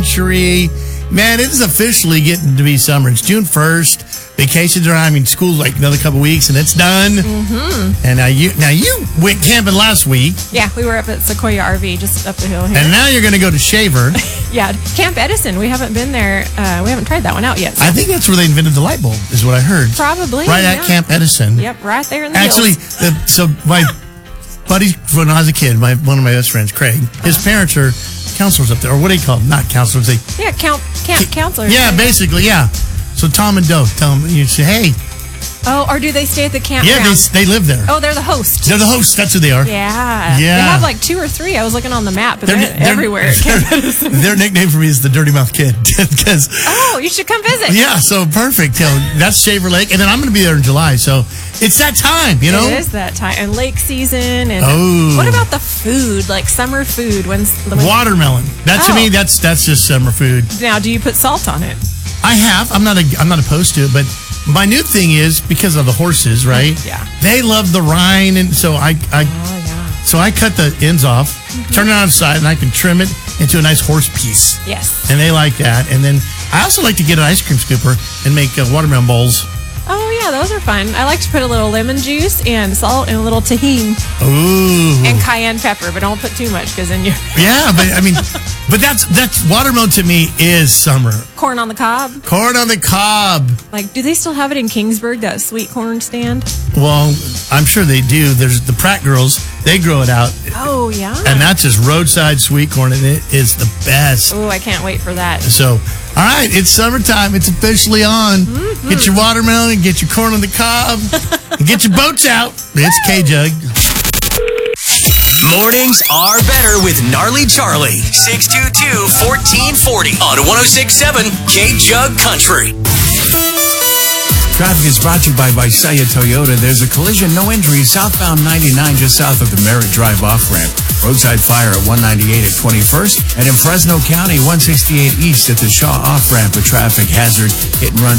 Country. Man, it is officially getting to be summer. It's June 1st. Vacations are on. I mean, school's like another couple weeks, and it's done. Mm-hmm. And now you went camping last week. Yeah, we were up at Sequoia RV, just up the hill here. And now you're going to go to Shaver. Yeah, Camp Edison. We haven't been there. We haven't tried that one out yet. So. I think that's where they invented the light bulb, is what I heard. Probably. Right at Camp Edison. Yep, right there in the Actually, hills. so my buddy, when I was a kid, one of my best friends, Craig, his parents are counselors up there. Or what do you call them? Not counselors. Camp counselors. Yeah, basically, yeah. So Tom and Doe tell them, you say, hey. Oh, or do they stay at the campground? Yeah, they live there. Oh, they're the hosts. They're the hosts. That's who they are. Yeah. Yeah. They have like 2 or 3. I was looking on the map, but they're everywhere. Their nickname for me is the Dirty Mouth Kid. Oh, you should come visit. Yeah, so perfect. That's Shaver Lake. And then I'm going to be there in July. So it's that time, you know? It is that time. And lake season. And what about the food, like summer food? Watermelon. To me, that's just summer food. Now, do you put salt on it? I have. I'm not opposed to it, but my new thing is because of the horses, right? Yeah. They love the rind, and so I cut the ends off, turn it on its side, and I can trim it into a nice horse piece. Yes. And they like that. And then I also like to get an ice cream scooper and make watermelon bowls. Oh, yeah, those are fun. I like to put a little lemon juice and salt and a little tahini. Ooh. And cayenne pepper, but don't put too much because then you're... Yeah, but that's watermelon to me is summer. Corn on the cob. Corn on the cob. Like, do they still have it in Kingsburg, that sweet corn stand? Well, I'm sure they do. There's the Pratt girls. They grow it out. Oh, yeah. And that's just roadside sweet corn, and it is the best. Oh, I can't wait for that. So, all right, it's summertime. It's officially on. Mm-hmm. Get your watermelon, get your corn on the cob, and get your boats out. It's K-Jug. Mornings are better with Gnarly Charlie. 622-1440 on 106.7 K-Jug Country. Traffic is brought to you by Visalia Toyota. There's a collision, no injuries, southbound 99 just south of the Merritt Drive off-ramp. Roadside fire at 198 at 21st. And in Fresno County, 168 east at the Shaw off-ramp, a traffic hazard. Hit and run